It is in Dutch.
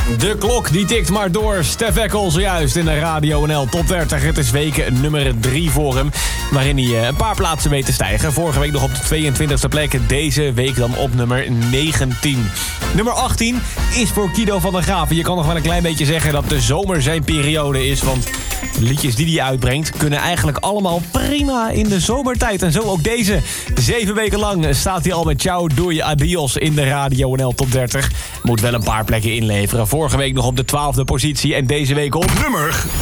De klok die tikt maar door. Stef Eckel zojuist in de Radio NL Top 30. Het is week nummer 3 voor hem, waarin hij een paar plaatsen weet te stijgen. Vorige week nog op de 22e plek. Deze week dan op nummer 19. Nummer 18 is voor Kido van der Graaf. Je kan nog wel een klein beetje zeggen dat de zomer zijn periode is, want de liedjes die hij uitbrengt kunnen eigenlijk allemaal prima in de zomertijd. En zo ook deze. 7 weken lang staat hij al met Ciao Doei Adios in de Radio NL Top 30. Moet wel een paar plekken inleveren. Vorige week nog op de 12e positie en deze week op nummer